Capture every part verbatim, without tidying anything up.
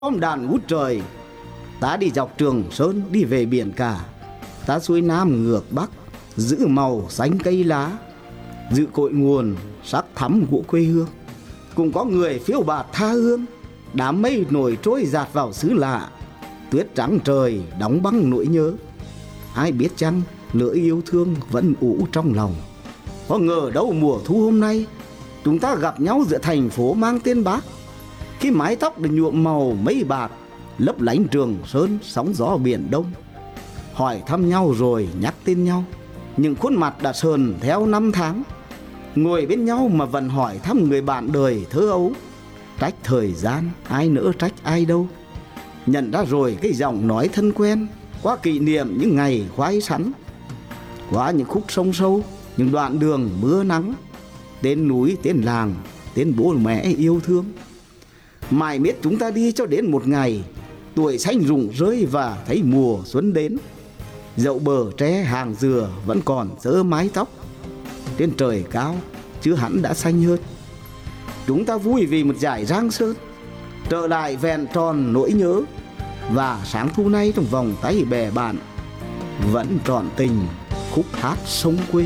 Hôm đàn ngút trời, ta đi dọc Trường Sơn đi về biển cả. Ta xuôi Nam ngược Bắc, giữ màu xanh cây lá, giữ cội nguồn sắc thắm của quê hương. Cũng có người phiêu bạt tha hương, đám mây nổi trôi dạt vào xứ lạ. Tuyết trắng trời đóng băng nỗi nhớ. Ai biết chăng lửa yêu thương vẫn ủ trong lòng. Có ngờ đâu mùa thu hôm nay, chúng ta gặp nhau giữa thành phố mang tên Bác. Khi mái tóc được nhuộm màu mây bạc, lấp lánh Trường Sơn sóng gió biển Đông. Hỏi thăm nhau rồi nhắc tên nhau, những khuôn mặt đã sờn theo năm tháng. Ngồi bên nhau mà vẫn hỏi thăm người bạn đời thơ ấu. Trách thời gian ai nỡ trách ai đâu. Nhận ra rồi cái giọng nói thân quen, qua kỷ niệm những ngày khoái sắn, qua những khúc sông sâu, những đoạn đường mưa nắng. Tên núi, tên làng, tên bố mẹ yêu thương. Mãi miết chúng ta đi cho đến một ngày, tuổi xanh rụng rơi và thấy mùa xuân đến. Dậu bờ tre hàng dừa vẫn còn dơ mái tóc. Trên trời cao chứ hẳn đã xanh hơn. Chúng ta vui vì một dải Giang Sơn, trở lại vẹn tròn nỗi nhớ. Và sáng thu nay trong vòng tay bè bạn, vẫn trọn tình khúc hát sông quê.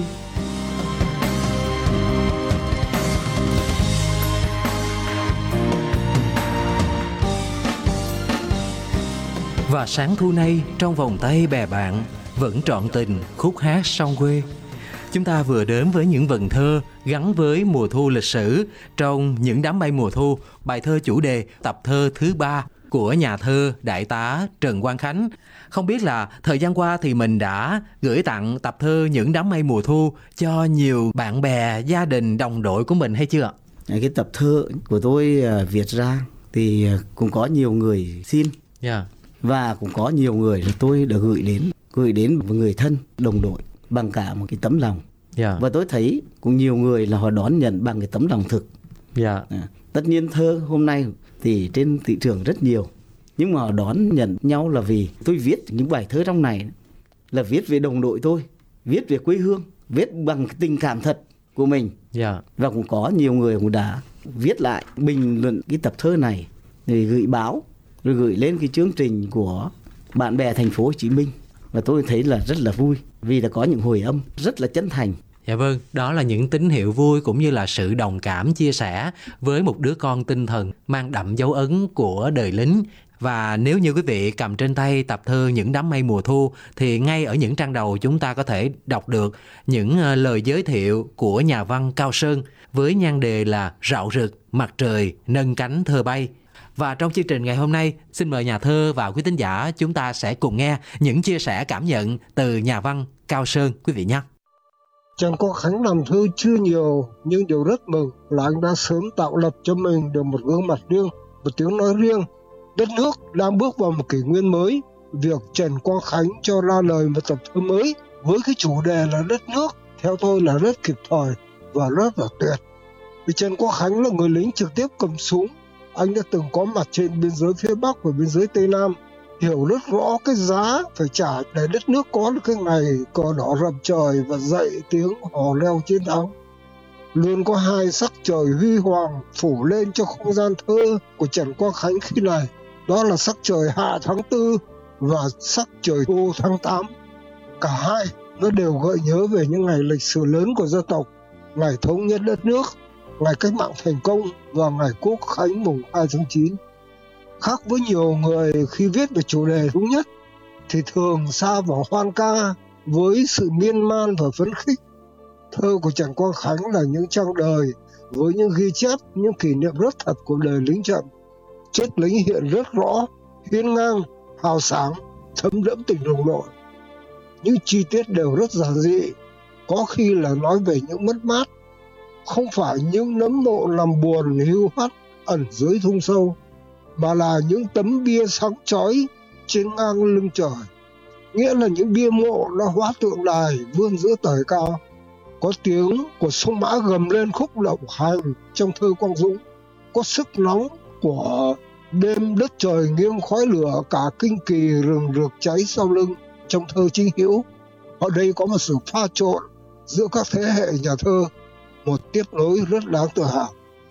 Và sáng thu nay trong vòng tay bè bạn, vẫn trọn tình khúc hát sông quê. Chúng ta vừa đến với những vần thơ gắn với mùa thu lịch sử trong Những đám mây mùa thu, bài thơ chủ đề tập thơ thứ ba của nhà thơ Đại tá Trần Quang Khánh. Không biết là thời gian qua thì mình đã gửi tặng tập thơ Những đám mây mùa thu cho nhiều bạn bè, gia đình, đồng đội của mình hay chưa? Cái tập thơ của tôi viết ra thì cũng có nhiều người xin. Yeah. Và cũng có nhiều người là tôi đã gửi đến, gửi đến với người thân, đồng đội bằng cả một cái tấm lòng. Yeah. Và tôi thấy cũng nhiều người là họ đón nhận bằng cái tấm lòng thực. Yeah. À, tất nhiên thơ hôm nay thì trên thị trường rất nhiều, nhưng mà họ đón nhận nhau là vì tôi viết những bài thơ trong này là viết về đồng đội tôi, viết về quê hương, viết bằng tình cảm thật của mình. Yeah. Và cũng có nhiều người cũng đã viết lại bình luận cái tập thơ này để gửi báo, rồi gửi lên cái chương trình của bạn bè thành phố Hồ Chí Minh. Và tôi thấy là rất là vui vì đã có những hồi âm rất là chân thành. Dạ vâng, đó là những tín hiệu vui cũng như là sự đồng cảm chia sẻ với một đứa con tinh thần mang đậm dấu ấn của đời lính. Và nếu như quý vị cầm trên tay tập thơ Những đám mây mùa thu thì ngay ở những trang đầu chúng ta có thể đọc được những lời giới thiệu của nhà văn Cao Sơn với nhan đề là Rạo rực mặt trời nâng cánh thơ bay. Và trong chương trình ngày hôm nay, xin mời nhà thơ và quý thính giả chúng ta sẽ cùng nghe những chia sẻ cảm nhận từ nhà văn Cao Sơn quý vị nhé. Trần Quang Khánh làm thơ chưa nhiều, nhưng điều rất mừng là anh đã sớm tạo lập cho mình được một gương mặt riêng, một tiếng nói riêng. Đất nước đang bước vào một kỷ nguyên mới. Việc Trần Quang Khánh cho ra lời một tập thơ mới với cái chủ đề là đất nước, theo tôi là rất kịp thời và rất là tuyệt. Vì Trần Quang Khánh là người lính trực tiếp cầm súng. Anh đã từng có mặt trên biên giới phía Bắc và biên giới Tây Nam, hiểu rất rõ cái giá phải trả để đất nước có được cái ngày cờ đỏ rập trời và dậy tiếng hò reo chiến thắng. Luôn có hai sắc trời huy hoàng phủ lên cho không gian thơ của Trần Quang Khánh khi này. Đó là sắc trời hạ tháng tư và sắc trời thu tháng tám. Cả hai nó đều gợi nhớ về những ngày lịch sử lớn của dân tộc, ngày thống nhất đất nước, ngày cách mạng thành công và ngày Quốc khánh mùng hai tháng chín. Khác với nhiều người khi viết về chủ đề thống nhất thì thường sa vào hoan ca với sự miên man và phấn khích. Thơ của Trần Quang Khánh là những trang đời với những ghi chép, những kỷ niệm rất thật của đời lính trận. Chất lính hiện rất rõ, hiên ngang, hào sáng, thấm đẫm tình đồng đội. Những chi tiết đều rất giản dị, có khi là nói về những mất mát, không phải những nấm mộ làm buồn hiu hắt ẩn dưới thung sâu, mà là những tấm bia sáng chói trên ngang lưng trời. Nghĩa là những bia mộ nó hóa tượng đài vươn giữa trời cao. Có tiếng của sông Mã gầm lên khúc động hành trong thơ Quang Dũng. Có sức nóng của đêm đất trời nghiêng khói lửa cả kinh kỳ rừng rực cháy sau lưng trong thơ Chính Hữu. Ở đây có một sự pha trộn giữa các thế hệ nhà thơ, một tiếp nối rất đáng tự hào.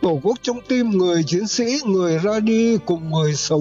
Tổ quốc trong tim người chiến sĩ, người ra đi cùng người sống.